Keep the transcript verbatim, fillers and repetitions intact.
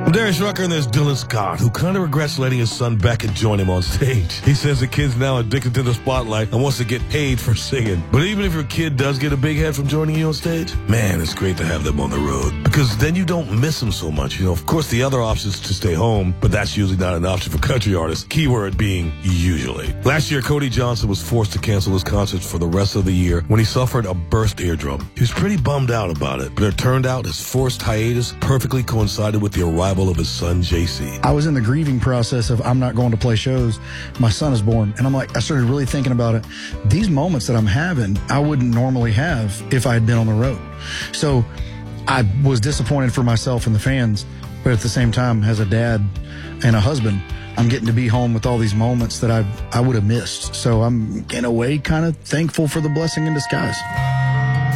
Darius Rucker, and there's Dylan Scott, who kind of regrets letting his son Beckett join him on stage. He says the kid's now addicted to the spotlight and wants to get paid for singing. But even if your kid does get a big head from joining you on stage, man, it's great to have them on the road. Because then you don't miss them so much. You know, of course, the other option is to stay home, but that's usually not an option for country artists. Keyword being usually. Last year, Cody Johnson was forced to cancel his concerts for the rest of the year when he suffered a burst eardrum. He was pretty bummed out about it, but it turned out his forced hiatus perfectly coincided with the arrival of his son, J C. I was in the grieving process of I'm not going to play shows. My son is born. And I'm like, I started really thinking about it. These moments that I'm having, I wouldn't normally have if I had been on the road. So I was disappointed for myself and the fans, but at the same time, as a dad and a husband, I'm getting to be home with all these moments that I I would have missed. So I'm, in a way, kind of thankful for the blessing in disguise.